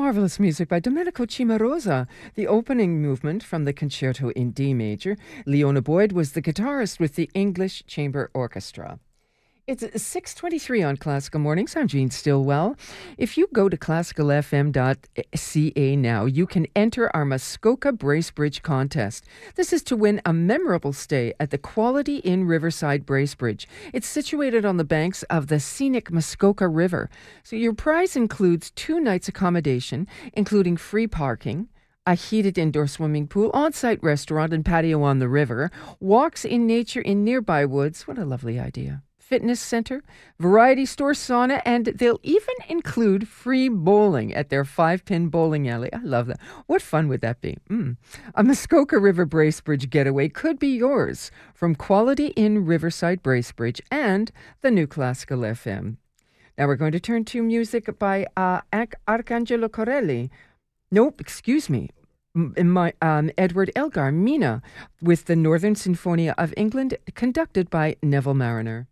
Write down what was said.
marvelous music by Domenico Cimarosa, the opening movement from the Concerto in D major. Leona Boyd was the guitarist with the English Chamber Orchestra. It's 6:23 on Classical Mornings. I'm Jean Stillwell. If you go to classicalfm.ca now, you can enter our Muskoka Bracebridge contest. This is to win a memorable stay at the Quality Inn Riverside Bracebridge. It's situated on the banks of the scenic Muskoka River. So your prize includes 2 nights accommodation, including free parking, a heated indoor swimming pool, on-site restaurant and patio on the river, walks in nature in nearby woods. What a lovely idea. Fitness center, variety store, sauna, and they'll even include free bowling at their 5-pin bowling alley. I love that. What fun would that be? A Muskoka River Bracebridge getaway could be yours from Quality Inn Riverside Bracebridge and the new Classical FM. Now we're going to turn to music by Arcangelo Corelli. Nope, excuse me. Edward Elgar, Mina, with the Northern Sinfonia of England, conducted by Neville Marriner.